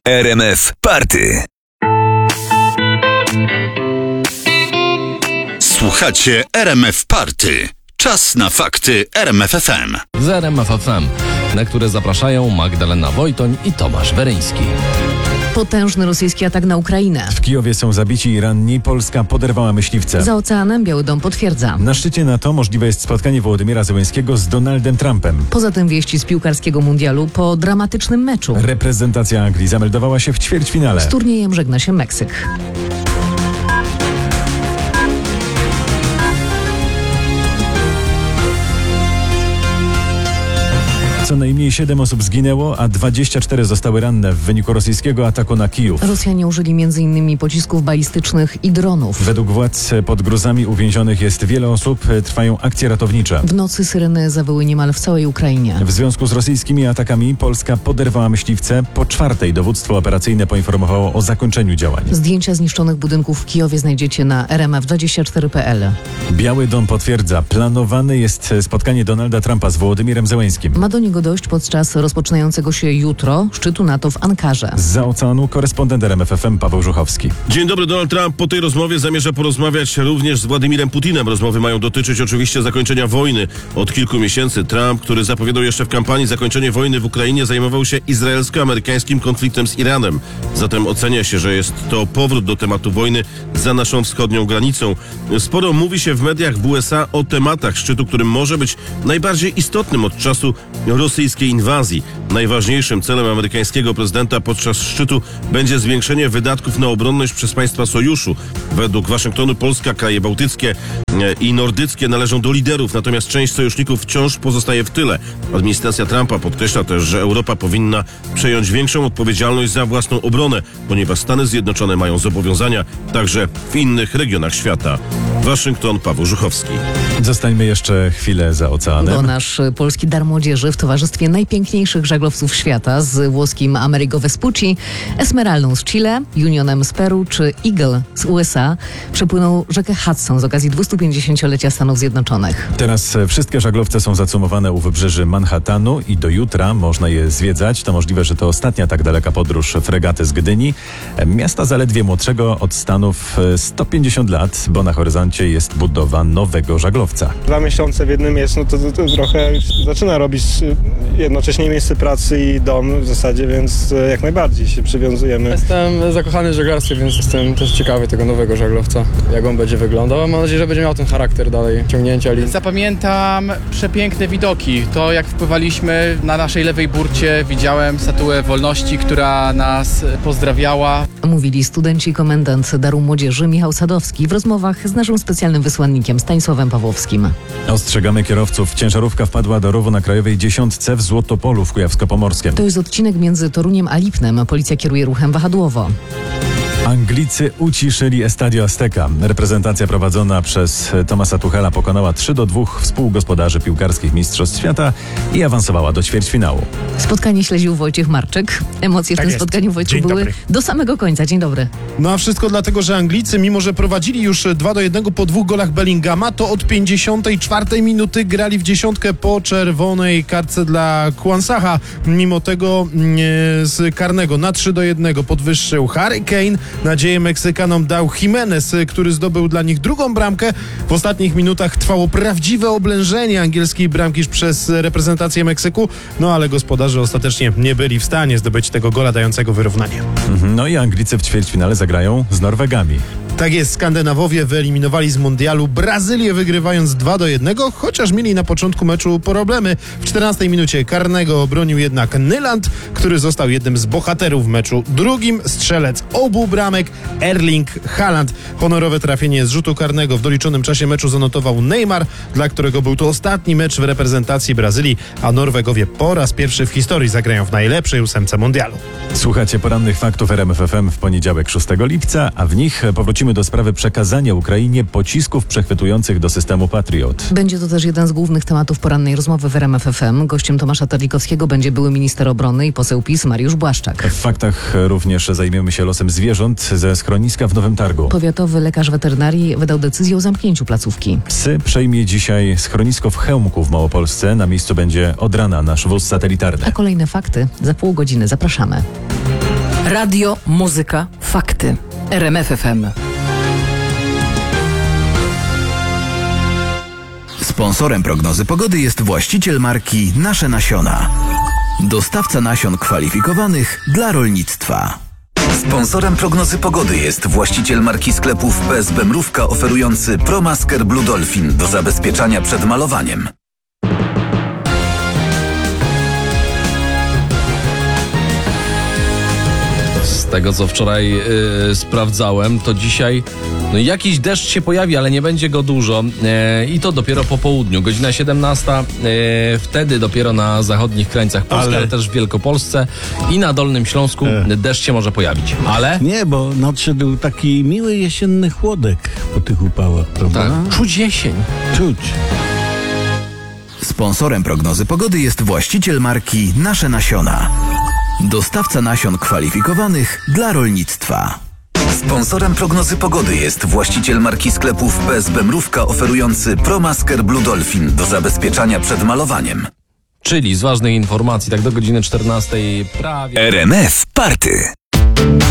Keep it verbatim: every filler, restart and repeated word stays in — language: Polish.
R M F Party. Słuchacie R M F Party. Czas na fakty R M F F M. Z R M F F M, na które zapraszają Magdalena Wojtoń i Tomasz Weryński. Potężny rosyjski atak na Ukrainę. W Kijowie są zabici i ranni. Polska poderwała myśliwce. Za oceanem Biały Dom potwierdza. Na szczycie NATO możliwe jest spotkanie Wołodymyra Zełenskiego z Donaldem Trumpem. Poza tym wieści z piłkarskiego mundialu po dramatycznym meczu. Reprezentacja Anglii zameldowała się w ćwierćfinale. Z turniejem żegna się Meksyk. Co najmniej siedem osób zginęło, a dwadzieścia cztery zostały ranne w wyniku rosyjskiego ataku na Kijów. Rosjanie użyli między innymi pocisków balistycznych i dronów. Według władz pod gruzami uwięzionych jest wiele osób. Trwają akcje ratownicze. W nocy syreny zawyły niemal w całej Ukrainie. W związku z rosyjskimi atakami Polska poderwała myśliwce. Po czwartej dowództwo operacyjne poinformowało o zakończeniu działań. Zdjęcia zniszczonych budynków w Kijowie znajdziecie na r m f dwadzieścia cztery kropka p l. Biały Dom potwierdza, planowane jest spotkanie Donalda Trumpa z Wołodymyrem Zełenskim. Ma do niego dojść podczas rozpoczynającego się jutro szczytu NATO w Ankarze. Zza oceanu korespondent R M F F M Paweł Żuchowski. Dzień dobry. Donald Trump po tej rozmowie zamierza porozmawiać również z Władimirem Putinem. Rozmowy mają dotyczyć oczywiście zakończenia wojny. Od kilku miesięcy Trump, który zapowiadał jeszcze w kampanii zakończenie wojny w Ukrainie, zajmował się izraelsko-amerykańskim konfliktem z Iranem. Zatem ocenia się, że jest to powrót do tematu wojny za naszą wschodnią granicą. Sporo mówi się w mediach w U S A o tematach szczytu, którym może być najbardziej istotnym od czasu rosyjskiej inwazji. Najważniejszym celem amerykańskiego prezydenta podczas szczytu będzie zwiększenie wydatków na obronność przez państwa sojuszu. Według Waszyngtonu Polska, kraje bałtyckie i nordyckie należą do liderów, natomiast część sojuszników wciąż pozostaje w tyle. Administracja Trumpa podkreśla też, że Europa powinna przejąć większą odpowiedzialność za własną obronę, ponieważ Stany Zjednoczone mają zobowiązania także w innych regionach świata. Waszyngton, Paweł Żuchowski. Zostańmy jeszcze chwilę za oceanem. Bo nasz polski dar młodzieży w towarzystwie najpiękniejszych żaglowców świata z włoskim Amerigo Vespucci, Esmeraldą z Chile, Unionem z Peru czy Eagle z U S A przepłynął rzekę Hudson z okazji dwustupięćdziesięciolecia Stanów Zjednoczonych. Teraz wszystkie żaglowce są zacumowane u wybrzeży Manhattanu i do jutra można je zwiedzać. To możliwe, że to ostatnia tak daleka podróż fregaty z Gdyni. Miasta zaledwie młodszego od Stanów sto pięćdziesiąt lat, bo na horyzoncie jest budowa nowego żaglowca. Dwa miesiące w jednym miejscu, no to, to, to trochę zaczyna robić jednocześnie miejsce pracy i dom w zasadzie, więc jak najbardziej się przywiązujemy. Jestem zakochany w żeglarstwie, więc jestem też ciekawy tego nowego żaglowca, jak on będzie wyglądał. Mam nadzieję, że będzie miał ten charakter dalej ciągnięcia linii. Zapamiętam przepiękne widoki. To jak wpływaliśmy na naszej lewej burcie, widziałem statuę wolności, która nas pozdrawiała. Mówili studenci i komendant Daru Młodzieży Michał Sadowski w rozmowach z naszym specjalnym wysłannikiem Stanisławem Pawłowskim. Ostrzegamy kierowców. Ciężarówka wpadła do rowu na Krajowej Dziesiątce w Złotopolu w Kujawsko-Pomorskiem. To jest odcinek między Toruniem a Lipnem. Policja kieruje ruchem wahadłowo. Anglicy uciszyli Estadio Azteca. Reprezentacja prowadzona przez Thomasa Tuchela pokonała trzy do dwóch współgospodarzy piłkarskich Mistrzostw Świata i awansowała do ćwierćfinału. Spotkanie śledził Wojciech Marczyk. Emocje Tak w tym jest. spotkaniu, Wojtku, Dzień były dobry. do samego końca. Dzień dobry. No a wszystko dlatego, że Anglicy, mimo że prowadzili już dwa do jednego po dwóch golach Bellingama, to od pięćdziesiątej czwartej minuty grali w dziesiątkę po czerwonej kartce dla Kwansaha. Mimo tego nie, z karnego na trzy do jednego podwyższył Harry Kane. Nadzieję Meksykanom dał Jimenez, który zdobył dla nich drugą bramkę. W ostatnich minutach trwało prawdziwe oblężenie angielskiej bramki przez reprezentację Meksyku, no ale gospodarze ostatecznie nie byli w stanie zdobyć tego gola dającego wyrównanie. No i Anglicy w ćwierćfinale zagrają z Norwegami. Tak jest, Skandynawowie wyeliminowali z mundialu Brazylię, wygrywając dwa do jednego, chociaż mieli na początku meczu problemy. W czternastej minucie karnego obronił jednak Nyland, który został jednym z bohaterów meczu. Drugim strzelec obu bramek Erling Haaland. Honorowe trafienie z rzutu karnego w doliczonym czasie meczu zanotował Neymar, dla którego był to ostatni mecz w reprezentacji Brazylii, a Norwegowie po raz pierwszy w historii zagrają w najlepszej ósemce mundialu. Słuchacie porannych faktów R M F F M w poniedziałek szóstego lipca, a w nich powrócimy do sprawy przekazania Ukrainie pocisków przechwytujących do systemu Patriot. Będzie to też jeden z głównych tematów porannej rozmowy w R M F F M. Gościem Tomasza Terlikowskiego będzie były minister obrony i poseł PiS Mariusz Błaszczak. W faktach również zajmiemy się losem zwierząt ze schroniska w Nowym Targu. Powiatowy lekarz weterynarii wydał decyzję o zamknięciu placówki. Psy przejmie dzisiaj schronisko w Chełmku w Małopolsce. Na miejscu będzie od rana nasz wóz satelitarny. A kolejne fakty za pół godziny. Zapraszamy. Radio, muzyka, fakty. R M F F M. Sponsorem prognozy pogody jest właściciel marki Nasze Nasiona. Dostawca nasion kwalifikowanych dla rolnictwa. Sponsorem prognozy pogody jest właściciel marki sklepów P S B Mrówka oferujący ProMasker Blue Dolphin do zabezpieczania przed malowaniem. Z tego, co wczoraj yy, sprawdzałem, to dzisiaj no, jakiś deszcz się pojawi, ale nie będzie go dużo yy, i to dopiero po południu. Godzina siedemnasta, yy, wtedy dopiero na zachodnich krańcach Polski, ale, ale też w Wielkopolsce i na Dolnym Śląsku e. deszcz się może pojawić. Ale... Nie, bo nadszedł taki miły jesienny chłodek po tych upałach, prawda? Tak, czuć jesień. Czuć. Sponsorem prognozy pogody jest właściciel marki Nasze Nasiona. Dostawca nasion kwalifikowanych dla rolnictwa. Sponsorem prognozy pogody jest właściciel marki sklepów P S B Mrówka oferujący ProMasker Blue Dolphin do zabezpieczania przed malowaniem. Czyli z ważnych informacji, tak do godziny czternastej prawie... R M F Party.